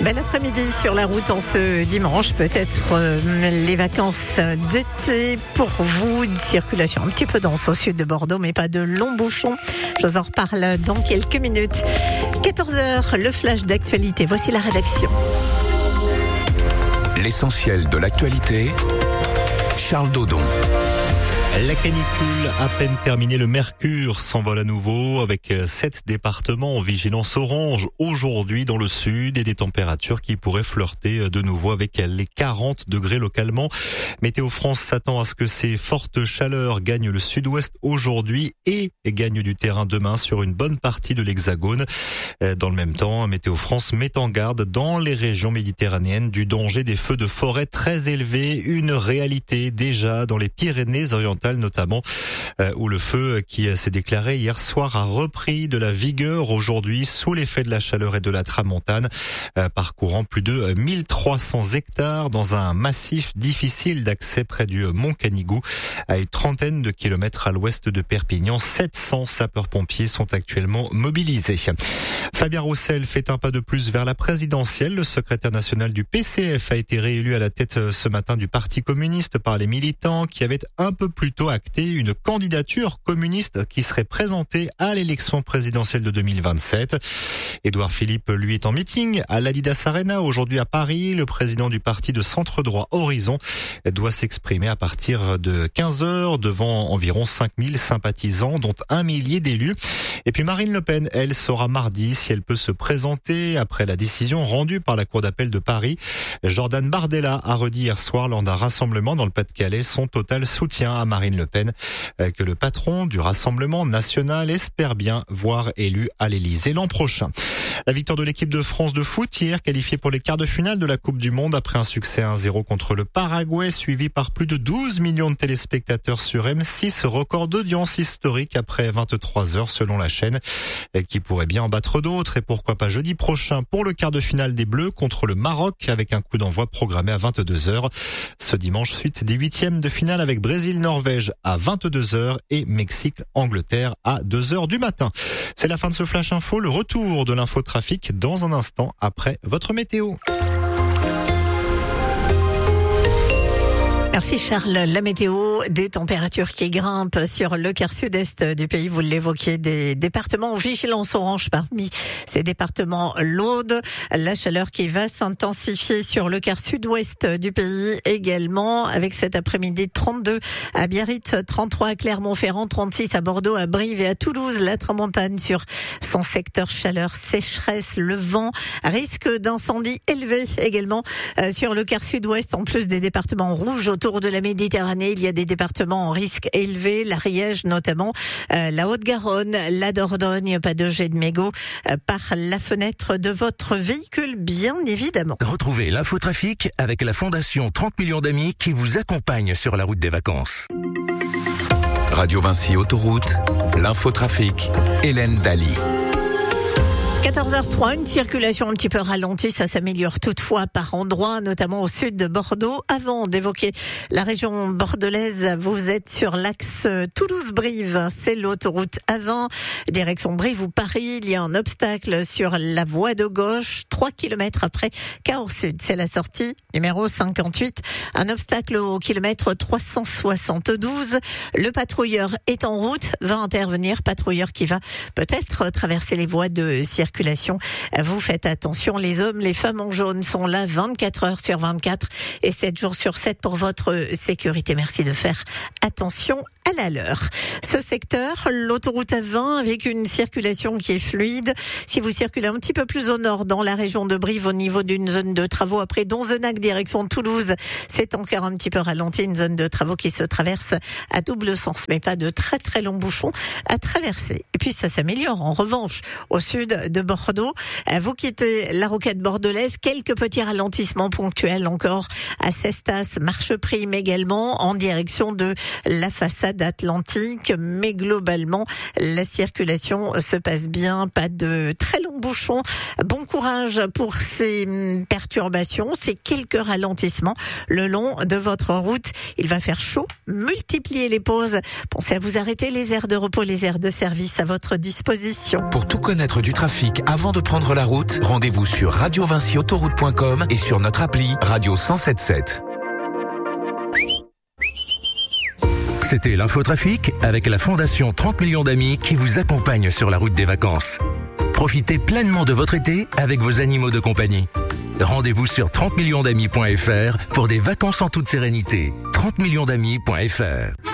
Bel après-midi sur la route en ce dimanche, peut-être les vacances d'été pour vous, une circulation un petit peu dense au sud de Bordeaux, mais pas de longs bouchons. Je vous en reparle dans quelques minutes. 14h, le flash d'actualité, voici la rédaction. L'essentiel de l'actualité, Charles Dodon. La canicule à peine terminée, le mercure s'envole à nouveau avec 7 départements en vigilance orange aujourd'hui dans le sud et des températures qui pourraient flirter de nouveau avec les 40 degrés localement. Météo France s'attend à ce que ces fortes chaleurs gagnent le sud-ouest aujourd'hui et gagnent du terrain demain sur une bonne partie de l'Hexagone. Dans le même temps, Météo France met en garde dans les régions méditerranéennes du danger des feux de forêt très élevés, une réalité déjà dans les Pyrénées-Orientales notamment, où le feu qui s'est déclaré hier soir a repris de la vigueur aujourd'hui sous l'effet de la chaleur et de la tramontane, parcourant plus de 1300 hectares dans un massif difficile d'accès près du Mont Canigou, à une trentaine de kilomètres à l'ouest de Perpignan. 700 sapeurs-pompiers sont actuellement mobilisés. Fabien Roussel fait un pas de plus vers la présidentielle. Le secrétaire national du PCF a été réélu à la tête ce matin du Parti communiste par les militants qui avaient un peu plus tôt acté une candidature communiste qui serait présentée à l'élection présidentielle de 2027. Édouard Philippe, lui, est en meeting à l'Adidas Arena aujourd'hui à Paris. Le président du parti de centre-droit Horizon doit s'exprimer à partir de 15h devant environ 5000 sympathisants, dont 1 millier d'élus. Et puis Marine Le Pen, elle, saura mardi si elle peut se présenter après la décision rendue par la Cour d'appel de Paris. Jordan Bardella a redit hier soir lors d'un rassemblement dans le Pas-de-Calais son total soutien à Marine Le Pen, que le patron du Rassemblement national espère bien voir élu à l'Élysée l'an prochain. La victoire de l'équipe de France de foot hier, qualifiée pour les quarts de finale de la Coupe du Monde après un succès 1-0 contre le Paraguay, suivi par plus de 12 millions de téléspectateurs sur M6, record d'audience historique après 23 heures selon la chaîne, qui pourrait bien en battre d'autres et pourquoi pas jeudi prochain pour le quart de finale des Bleus contre le Maroc avec un coup d'envoi programmé à 22h. Ce dimanche, suite des 8e de finale avec Brésil-Norvège à 22h et Mexique-Angleterre à 2h du matin. C'est la fin de ce Flash Info, le retour de l'infotrafic dans un instant après votre météo. Merci Charles. La météo, des températures qui grimpent sur le quart sud-est du pays. Vous l'évoquiez, des départements en vigilance orange parmi ces départements l'Aude. La chaleur qui va s'intensifier sur le quart sud-ouest du pays également, avec cet après-midi 32 à Biarritz, 33 à Clermont-Ferrand, 36 à Bordeaux, à Brive et à Toulouse. La tramontane sur son secteur chaleur, sécheresse, le vent, risque d'incendie élevé également sur le quart sud-ouest, en plus des départements rouges autour de la Méditerranée. Il y a des départements en risque élevé, l'Ariège notamment, la Haute-Garonne, la Dordogne. Pas de jet de mégots par la fenêtre de votre véhicule, bien évidemment. Retrouvez l'infotrafic avec la Fondation 30 millions d'amis qui vous accompagne sur la route des vacances. Radio Vinci Autoroute, l'infotrafic, Hélène Daly. 14h03, une circulation un petit peu ralentie, ça s'améliore toutefois par endroits, notamment au sud de Bordeaux. Avant d'évoquer la région bordelaise, vous êtes sur l'axe Toulouse-Brive, c'est l'autoroute A20, direction Brive ou Paris. Il y a un obstacle sur la voie de gauche, 3 km après Cahors Sud. C'est la sortie numéro 58, un obstacle au kilomètre 372. Le patrouilleur est en route, va intervenir, patrouilleur qui va peut-être traverser les voies de circulation. Vous faites attention, les hommes, les femmes en jaune sont là 24 heures sur 24 et 7 jours sur 7 pour votre sécurité. Merci de faire attention à la leur. Ce secteur, l'autoroute A20 avec une circulation qui est fluide. Si vous circulez un petit peu plus au nord dans la région de Brive au niveau d'une zone de travaux après Donzenac direction Toulouse, c'est encore un petit peu ralenti, une zone de travaux qui se traverse à double sens, mais pas de très très longs bouchons à traverser. Et puis ça s'améliore en revanche au sud de Bordeaux. Vous quittez la rocade bordelaise, quelques petits ralentissements ponctuels encore à Cestas, Marcheprime également en direction de la façade atlantique, mais globalement la circulation se passe bien, pas de très longs bouchons. Bon courage pour ces perturbations, ces quelques ralentissements le long de votre route. Il va faire chaud, multipliez les pauses, pensez à vous arrêter, les aires de repos, les aires de service à votre disposition. Pour tout connaître du trafic trafic avant de prendre la route? Rendez-vous sur radiovincyautoroute.com et sur notre appli Radio 107.7. C'était l'infotrafic avec la Fondation 30 millions d'amis qui vous accompagne sur la route des vacances. Profitez pleinement de votre été avec vos animaux de compagnie. Rendez-vous sur 30millionsdamis.fr pour des vacances en toute sérénité. 30millionsdamis.fr